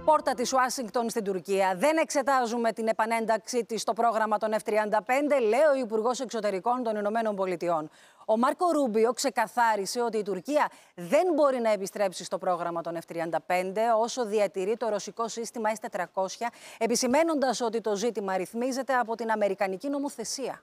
απόρτα της Ουάσιγκτον στην Τουρκία. Δεν εξετάζουμε την επανένταξή της στο πρόγραμμα των F-35, λέει ο Υπουργός Εξωτερικών των Ηνωμένων Πολιτειών. Ο Μάρκο Ρούμπιο ξεκαθάρισε ότι η Τουρκία δεν μπορεί να επιστρέψει στο πρόγραμμα των F-35 όσο διατηρεί το ρωσικό σύστημα S-400, επισημαίνοντας ότι το ζήτημα ρυθμίζεται από την αμερικανική νομοθεσία.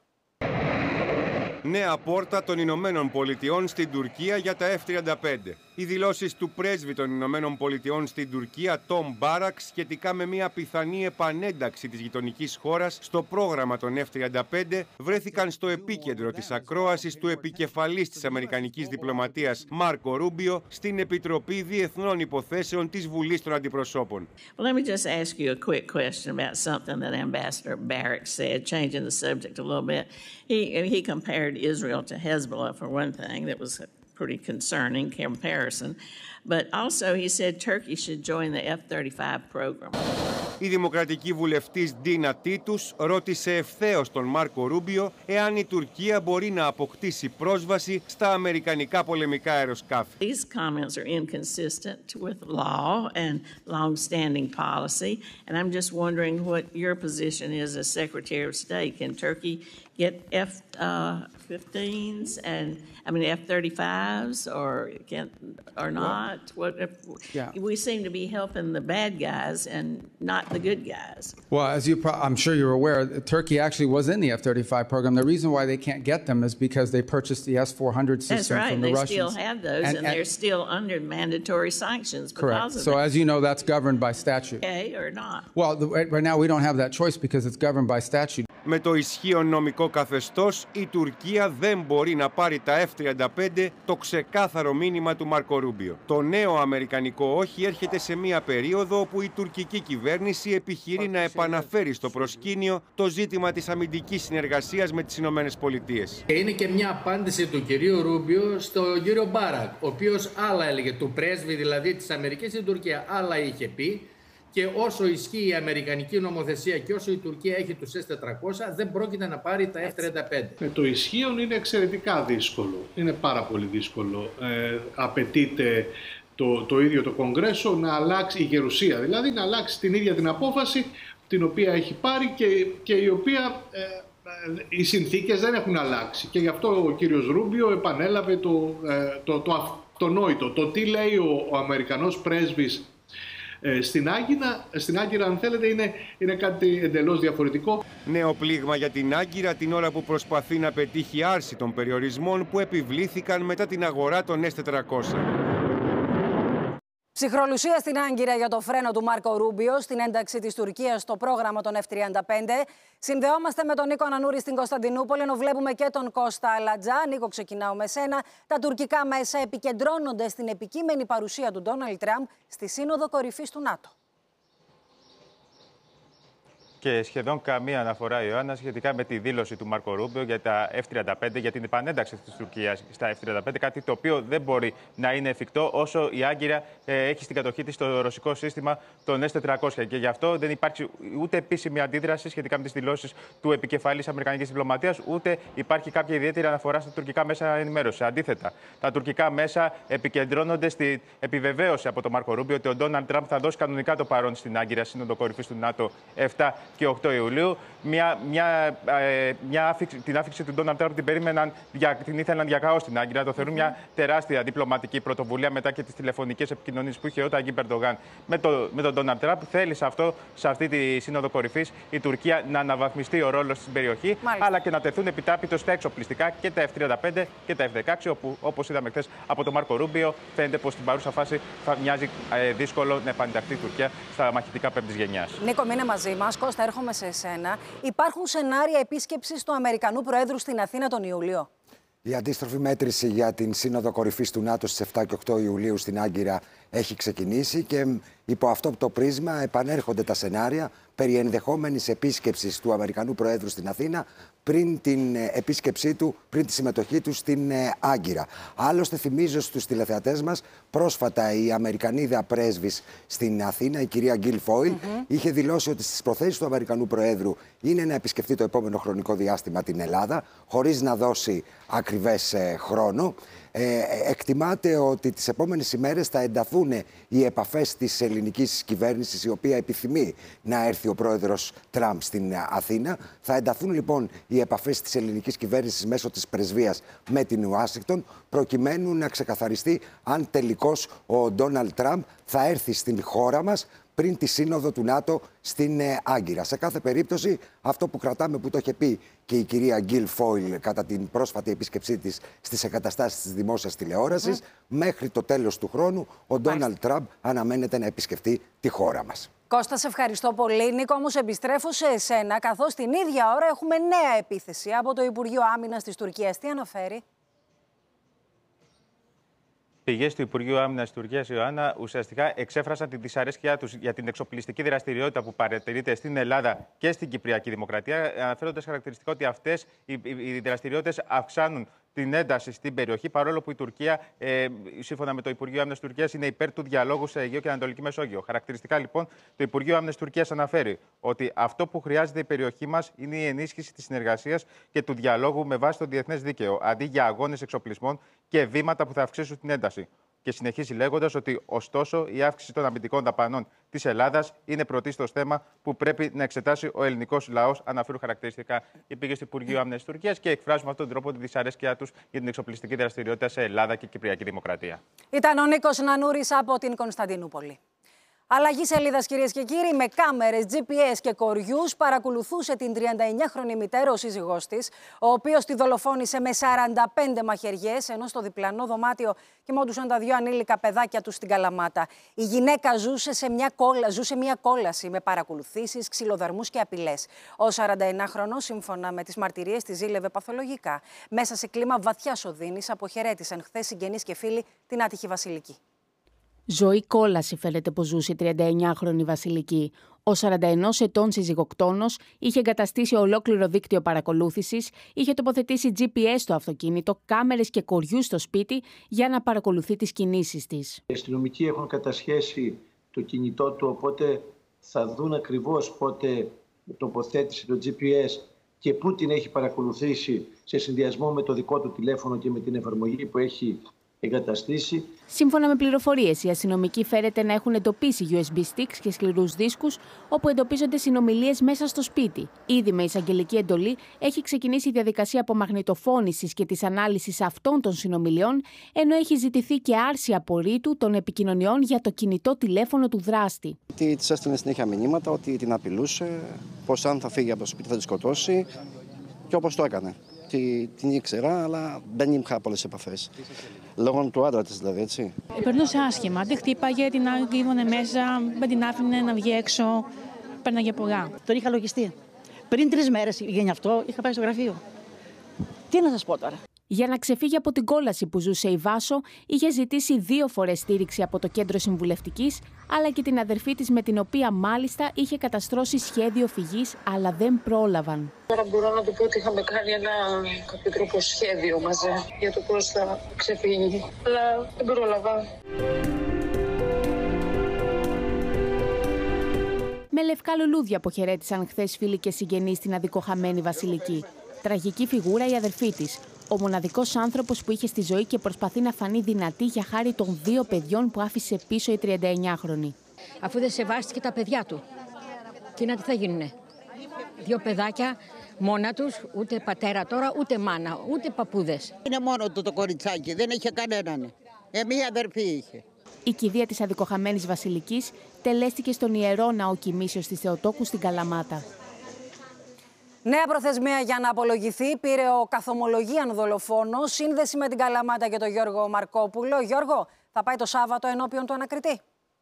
Νέα πόρτα των Ηνωμένων Πολιτειών στην Τουρκία για τα F-35. Οι δηλώσεις του πρέσβη των Ηνωμένων Πολιτειών στην Τουρκία, Τόμ Μπάρακ, σχετικά με μια πιθανή επανένταξη της γειτονικής χώρας στο πρόγραμμα των F-35, βρέθηκαν στο επίκεντρο της ακρόασης του επικεφαλής της Αμερικανικής Διπλωματίας, Μάρκο Ρούμπιο, στην Επιτροπή Διεθνών Υποθέσεων της Βουλής των Αντιπροσώπων. Well, let me just ask you a quick question about something that Ambassador Barrack said, changing the subject a little bit. He compared Israel to Hezbollah, for one thing. That was a pretty concerning comparison. But also he said Turkey should join the F-35 program. Η δημοκρατική βουλευτής Ντίνα Τίτους ρώτησε ευθέως τον Μάρκο Ρούμπιο εάν η Τουρκία μπορεί να αποκτήσει πρόσβαση στα αμερικανικά πολεμικά αεροσκάφη. These comments are inconsistent with law and long-standing policy, and I'm just wondering what your position is as Secretary of State. Can Turkey get F-15s and F-35s or not? We seem to be helping the bad guys and not the good guys. Well, as I'm sure you're aware, Turkey actually was in the F-35 program. The reason why they can't get them is because they purchased the S-400 system That's right. from the Russians. They still have those, and they're still under mandatory sanctions because correct. of So as you know, that's governed by statute. Okay, or not? Well, right now we don't have that choice because it's governed by statute. Με το ισχύον νομικό καθεστώς, η Τουρκία δεν μπορεί να πάρει τα F-35, το ξεκάθαρο μήνυμα του Μάρκο Ρούμπιο. Το νέο αμερικανικό όχι έρχεται σε μια περίοδο όπου η τουρκική κυβέρνηση επιχειρεί να επαναφέρει στο προσκήνιο το ζήτημα της αμυντικής συνεργασίας με τις Ηνωμένες Πολιτείες. Είναι και μια απάντηση του κυρίου Ρούμπιο στον κύριο Μπάρακ, ο οποίος άλλα έλεγε, του πρέσβη δηλαδή της Αμερικής στην Τουρκία, άλλα είχε πει. Και όσο ισχύει η αμερικανική νομοθεσία και όσο η Τουρκία έχει τους S-400, δεν πρόκειται να πάρει τα F-35. Το ισχύον είναι εξαιρετικά δύσκολο. Είναι πάρα πολύ δύσκολο. Απαιτείται το ίδιο το Κογκρέσο να αλλάξει, η Γερουσία δηλαδή, να αλλάξει την ίδια την απόφαση την οποία έχει πάρει και η οποία οι συνθήκες δεν έχουν αλλάξει. Και γι' αυτό ο κύριος Ρούμπιο επανέλαβε το νόητο. Το τι λέει ο Αμερικανός πρέσβης στην Άγκυρα, αν θέλετε, είναι κάτι εντελώς διαφορετικό. Νέο πλήγμα για την Άγκυρα την ώρα που προσπαθεί να πετύχει άρση των περιορισμών που επιβλήθηκαν μετά την αγορά των S-400. Ψυχρολουσία στην Άγκυρα για το φρένο του Μάρκο Ρούμπιο στην ένταξη της Τουρκίας στο πρόγραμμα των F-35. Συνδεόμαστε με τον Νίκο Ανανούρη στην Κωνσταντινούπολη, ενώ βλέπουμε και τον Κώστα Αλατζά. Νίκο, ξεκινάω με σένα. Τα τουρκικά μέσα επικεντρώνονται στην επικείμενη παρουσία του Ντόναλντ Τραμπ στη Σύνοδο Κορυφής του ΝΑΤΟ. Και σχεδόν καμία αναφορά, Ιωάννα, σχετικά με τη δήλωση του Μάρκο Ρούμπιο για τα F-35, για την επανένταξη της Τουρκίας στα F-35, κάτι το οποίο δεν μπορεί να είναι εφικτό όσο η Άγκυρα έχει στην κατοχή της το ρωσικό σύστημα των S-400. Και γι' αυτό δεν υπάρχει ούτε επίσημη αντίδραση σχετικά με τις δηλώσεις του επικεφαλής Αμερικανικής Διπλωματίας, ούτε υπάρχει κάποια ιδιαίτερη αναφορά στα τουρκικά μέσα ενημέρωση. Αντίθετα, τα τουρκικά μέσα επικεντρώνονται στην επιβεβαίωση από τον Μάρκο Ρούμπιο ότι ο Ντόναλντ Τραμπ θα δώσει κανονικά το παρόν στην Άγκυρα, Σύνοδο Κορυφής του ΝΑΤΟ 7 και 8 Ιουλίου. Την άφηξη του Ντόναλντ Τραμπ την ήθελαν διακαώς στην Άγκυρα. Το θεωρούν μια τεράστια διπλωματική πρωτοβουλία μετά και τις τηλεφωνικές επικοινωνίες που είχε ο Ταγί Ερντογάν με τον Ντόναλντ Τραμπ. Θέλει σε αυτή τη Σύνοδο Κορυφής η Τουρκία να αναβαθμιστεί ο ρόλος στην περιοχή, αλλά και να τεθούν επιτάπητος στα εξοπλιστικά και τα F-35 και τα F-16, όπου, όπως είδαμε χθες από τον Μάρκο Ρούμπιο, φαίνεται πως στην παρούσα φάση θα μοιάζει δύσκολο να επανενταχθεί η Τουρκία στα μαχητικά πέμπτης γενιάς. Νίκο, μείνε μαζί μας. Κώστα, έρχομαι σε εσένα. Υπάρχουν σενάρια επίσκεψης του Αμερικανού Προέδρου στην Αθήνα τον Ιούλιο? Η αντίστροφη μέτρηση για την Σύνοδο Κορυφής του ΝΑΤΟ στις 7 και 8 Ιουλίου στην Άγκυρα έχει ξεκινήσει και υπό αυτό το πρίσμα επανέρχονται τα σενάρια περί ενδεχόμενης επίσκεψης του Αμερικανού Προέδρου στην Αθήνα πριν την επίσκεψή του, πριν τη συμμετοχή του στην Άγκυρα. Άλλωστε, θυμίζω στους τηλεθεατές μας, πρόσφατα η Αμερικανίδα πρέσβης στην Αθήνα, η κυρία Γκίλ Φόιλ, είχε δηλώσει ότι στις προθέσεις του Αμερικανού Προέδρου είναι να επισκεφτεί το επόμενο χρονικό διάστημα την Ελλάδα, χωρίς να δώσει ακριβές χρόνο. Εκτιμάται ότι τις επόμενες ημέρες θα ενταθούν οι επαφές της ελληνικής κυβέρνησης, η οποία επιθυμεί να έρθει ο πρόεδρος Τραμπ στην Αθήνα. Θα ενταθούν λοιπόν οι επαφές της ελληνικής κυβέρνησης μέσω της πρεσβείας με την Ουάσιγκτον, προκειμένου να ξεκαθαριστεί αν τελικώς ο Ντόναλντ Τραμπ θα έρθει στην χώρα μας πριν τη σύνοδο του ΝΑΤΟ στην Άγκυρα. Σε κάθε περίπτωση, αυτό που κρατάμε, που το είχε πει και η κυρία Γκίλ Φόιλ κατά την πρόσφατη επίσκεψή της στις εγκαταστάσεις της δημόσιας τηλεόρασης, μέχρι το τέλος του χρόνου ο Ντόναλντ Τραμπ αναμένεται να επισκεφτεί τη χώρα μας. Κώστα, σε ευχαριστώ πολύ. Νίκο, όμως επιστρέφω σε εσένα, καθώς την ίδια ώρα έχουμε νέα επίθεση από το Υπουργείο Άμυνας της Τουρκίας. Τι αναφέρει? Πηγές του Υπουργείου Άμυνας της Τουρκίας, Ιωάννα, ουσιαστικά εξέφρασαν τη δυσαρέσκειά τους για την εξοπλιστική δραστηριότητα που παρατηρείται στην Ελλάδα και στην Κυπριακή Δημοκρατία, αναφέροντας χαρακτηριστικά ότι αυτές οι δραστηριότητες αυξάνουν την ένταση στην περιοχή, παρόλο που η Τουρκία, σύμφωνα με το Υπουργείο Άμυνας της Τουρκίας, είναι υπέρ του διαλόγου σε Αιγαίο και Ανατολική Μεσόγειο. Χαρακτηριστικά, λοιπόν, το Υπουργείο Άμυνας της Τουρκίας αναφέρει ότι αυτό που χρειάζεται η περιοχή μας είναι η ενίσχυση της συνεργασίας και του διαλόγου με βάση το διεθνές δίκαιο, αντί για αγώνες εξοπλισμών και βήματα που θα αυξήσουν την ένταση. Και συνεχίζει λέγοντας ότι, ωστόσο, η αύξηση των αμυντικών δαπανών της Ελλάδας είναι πρωτίστως θέμα που πρέπει να εξετάσει ο ελληνικός λαός, αναφέρουν χαρακτηριστικά οι πηγές του Υπουργείου Άμυνας της Τουρκίας και εκφράζουν με αυτόν τον τρόπο τη δυσαρέσκειά τους για την εξοπλιστική δραστηριότητα σε Ελλάδα και Κυπριακή Δημοκρατία. Ήταν ο Νίκος Νανούρης από την Κωνσταντινούπολη. Αλλαγή σελίδας, κυρίες και κύριοι, με κάμερες, GPS και κοριούς παρακολουθούσε την 39χρονη μητέρα ο σύζυγός της, ο οποίος τη δολοφόνησε με 45 μαχαιριές, ενώ στο διπλανό δωμάτιο κοιμόντουσαν τα δύο ανήλικα παιδάκια του στην Καλαμάτα. Η γυναίκα ζούσε μια κόλαση με παρακολουθήσεις, ξυλοδαρμούς και απειλές. Ο 41χρονος, σύμφωνα με τις μαρτυρίες, τη ζήλευε παθολογικά. Μέσα σε κλίμα βαθιάς οδύνης, αποχαιρέτησαν χθες συγγενείς και φίλοι την άτυχη Βασιλική. Ζωή κόλαση φαίνεται πως ζούσε η 39χρονη Βασιλική. Ο 41 ετών συζυγοκτόνος είχε εγκαταστήσει ολόκληρο δίκτυο παρακολούθησης, είχε τοποθετήσει GPS στο αυτοκίνητο, κάμερες και κοριούς στο σπίτι για να παρακολουθεί τις κινήσεις της. Οι αστυνομικοί έχουν κατασχέσει το κινητό του, οπότε θα δουν ακριβώς πότε τοποθέτησε το GPS και πού την έχει παρακολουθήσει σε συνδυασμό με το δικό του τηλέφωνο και με την εφαρμογή που έχει εγκαταστήσει. Σύμφωνα με πληροφορίες, οι αστυνομικοί φέρεται να έχουν εντοπίσει USB sticks και σκληρούς δίσκους, όπου εντοπίζονται συνομιλίες μέσα στο σπίτι. Ήδη με εισαγγελική εντολή έχει ξεκινήσει η διαδικασία απομαγνητοφώνησης και της ανάλυσης αυτών των συνομιλιών, ενώ έχει ζητηθεί και άρση απορρίτου των επικοινωνιών για το κινητό τηλέφωνο του δράστη. Της έστειλε συνέχεια μηνύματα ότι την απειλούσε, πως αν θα φύγει από το σπίτι θα τη σκοτώσει, και όπως το έκανε. Την ήξερα, αλλά δεν είχα πολλές επαφές. Λόγω του άντρα της, δηλαδή, έτσι. Περνούσε άσχημα. Την χτύπαγε, την κλείδωνε μέσα, δεν την άφηνε να βγει έξω. Πέρναγε πολλά. Τον είχα λογιστεί. Πριν 3 μέρες γίνει αυτό, είχα πάει στο γραφείο. Τι να σας πω τώρα. Για να ξεφύγει από την κόλαση που ζούσε η Βάσο, είχε ζητήσει 2 φορές στήριξη από το Κέντρο Συμβουλευτικής, αλλά και την αδερφή της, με την οποία μάλιστα είχε καταστρώσει σχέδιο φυγής, αλλά δεν πρόλαβαν. Τώρα μπορώ να του πω ότι είχαμε κάνει κάποιο τρόπο σχέδιο μαζί για το πώς θα ξεφύγει, αλλά δεν πρόλαβα. Με λευκά λουλούδια αποχαιρέτησαν χθες φίλοι και συγγενείς την αδικοχαμένη Βασιλική. Τραγική φιγούρα η αδερφή της. Ο μοναδικός άνθρωπος που είχε στη ζωή και προσπαθεί να φανεί δυνατή για χάρη των 2 παιδιών που άφησε πίσω η 39χρονη. Αφού δεν σεβάστηκε τα παιδιά του. Και να τι θα γίνουνε. 2 παιδάκια μόνα τους, ούτε πατέρα τώρα, ούτε μάνα, ούτε παππούδες. Είναι μόνο του το κοριτσάκι, δεν είχε κανέναν. Μία αδερφή είχε. Η κηδεία της αδικοχαμένης Βασιλικής τελέστηκε στον Ιερό Ναό Κοιμήσεως της Θεοτόκου στην Καλαμάτα. Νέα προθεσμία για να απολογηθεί πήρε ο καθομολογίαν δολοφόνος, σύνδεση με την Καλαμάτα και τον Γιώργο Μαρκόπουλο. Γιώργο, θα πάει το Σάββατο ενώπιον του ανακριτή.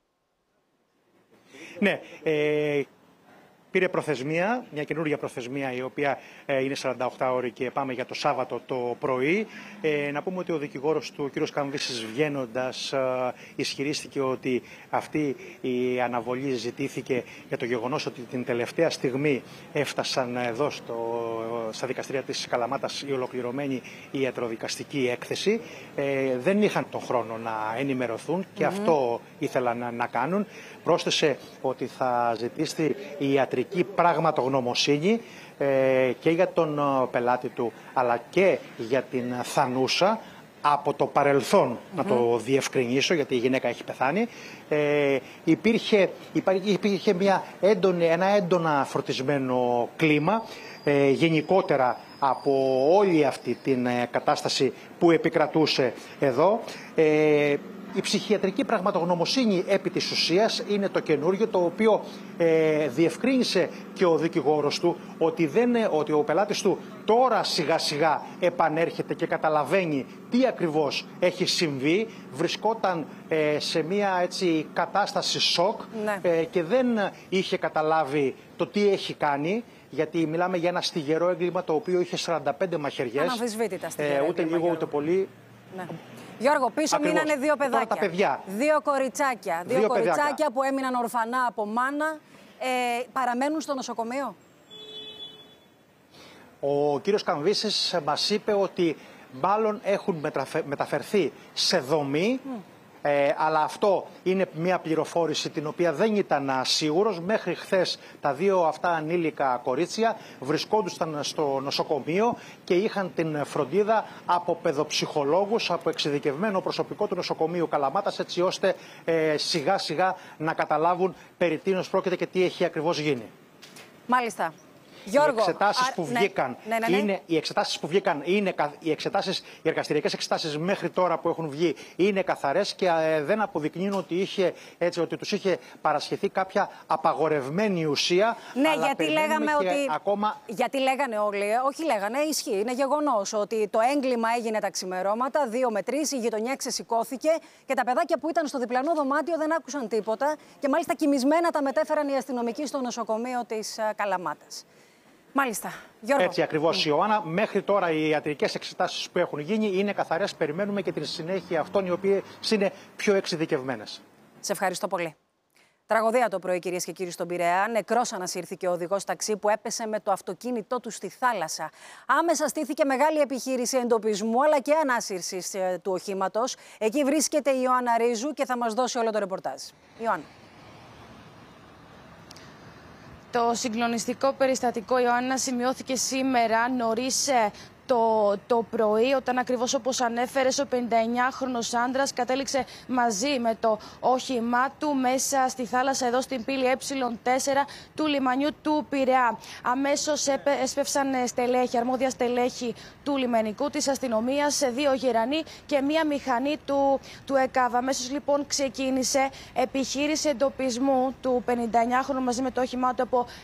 Ναι, πήρε προθεσμία, μια καινούργια προθεσμία, η οποία είναι 48 ώρες και πάμε για το Σάββατο το πρωί. Να πούμε ότι ο δικηγόρος του, ο κ. Καμβίσης, βγαίνοντας, ισχυρίστηκε ότι αυτή η αναβολή ζητήθηκε για το γεγονός ότι την τελευταία στιγμή έφτασαν εδώ στα δικαστήρια της Καλαμάτας η ολοκληρωμένη ιατροδικαστική έκθεση. Δεν είχαν τον χρόνο να ενημερωθούν και αυτό ήθελαν να κάνουν. Πρόσθεσε ότι θα ζητήσει η ιατρική πραγματογνωμοσύνη και για τον πελάτη του, αλλά και για την Θανούσα, από το παρελθόν, να το διευκρινίσω, γιατί η γυναίκα έχει πεθάνει. Υπήρχε ένα έντονα φορτισμένο κλίμα, γενικότερα από όλη αυτή την κατάσταση που επικρατούσε εδώ. Η ψυχιατρική πραγματογνωμοσύνη επί της ουσίας είναι το καινούργιο, το οποίο διευκρίνησε και ο δικηγόρος του ότι ο πελάτης του τώρα σιγά σιγά επανέρχεται και καταλαβαίνει τι ακριβώς έχει συμβεί. Βρισκόταν σε μια έτσι κατάσταση σοκ, και δεν είχε καταλάβει το τι έχει κάνει. Γιατί μιλάμε για ένα στιγερό έγκλημα το οποίο είχε 45 μαχαιριές. Αναμφισβήτητα στιγερό ούτε λίγο ούτε πολύ. Ναι. Γιώργο, πίσω Ακριβώς. μείνανε δύο παιδάκια. Τώρα τα παιδιά. Δύο κοριτσάκια. Δύο κοριτσάκια που έμειναν ορφανά από μάνα. Παραμένουν στο νοσοκομείο. Ο κύριος Καμβίσης μας είπε ότι μάλλον έχουν μεταφερθεί σε δομή. Αλλά αυτό είναι μια πληροφόρηση την οποία δεν ήταν σίγουρος. Μέχρι χθες τα δύο αυτά ανήλικα κορίτσια βρισκόντουσαν στο νοσοκομείο και είχαν την φροντίδα από παιδοψυχολόγους, από εξειδικευμένο προσωπικό του νοσοκομείου Καλαμάτας, έτσι ώστε σιγά σιγά να καταλάβουν περί τίνος πρόκειται και τι έχει ακριβώς γίνει. Μάλιστα. Γιώργο, οι εξετάσεις που βγήκαν είναι οι εργαστηριακές εξετάσεις μέχρι τώρα που έχουν βγει είναι καθαρές και δεν αποδεικνύουν ότι τους είχε παρασχεθεί κάποια απαγορευμένη ουσία. Ναι, αλλά γιατί λέγαμε ότι. Ακόμα... Γιατί λέγανε όλοι, όχι λέγανε, ισχύει. Είναι γεγονός ότι το έγκλημα έγινε τα ξημερώματα, 2 με 3, η γειτονιά ξεσηκώθηκε και τα παιδάκια που ήταν στο διπλανό δωμάτιο δεν άκουσαν τίποτα και μάλιστα κοιμισμένα τα μετέφεραν οι αστυνομικοί στο νοσοκομείο της Καλαμάτας. Μάλιστα. Γιώργο. Έτσι ακριβώς, Ιωάννα. Μέχρι τώρα οι ιατρικές εξετάσεις που έχουν γίνει είναι καθαρές. Περιμένουμε και την συνέχεια αυτών οι οποίες είναι πιο εξειδικευμένες. Σε ευχαριστώ πολύ. Τραγωδία το πρωί, κυρίες και κύριοι, στον Πειραιά. Νεκρός ανασύρθηκε ο οδηγός ταξί που έπεσε με το αυτοκίνητό του στη θάλασσα. Άμεσα στήθηκε μεγάλη επιχείρηση εντοπισμού αλλά και ανάσυρσης του οχήματος. Εκεί βρίσκεται η Ιωάννα Ρίζου και θα μας δώσει όλο το ρεπορτάζ. Ιωάννα. Το συγκλονιστικό περιστατικό, Ιωάννα, σημειώθηκε σήμερα νωρίς το πρωί, όταν ακριβώς όπως ανέφερες ο 59χρονος άντρας κατέληξε μαζί με το όχημά του μέσα στη θάλασσα εδώ στην πύλη Ε4 του λιμανιού του Πειραιά. Αμέσως έσπευσαν αρμόδια στελέχη του λιμενικού, της αστυνομίας, 2 γερανοί και μία μηχανή του ΕΚΑΒ. Αμέσως λοιπόν ξεκίνησε επιχείρηση εντοπισμού του 59χρονου μαζί με το όχημά του από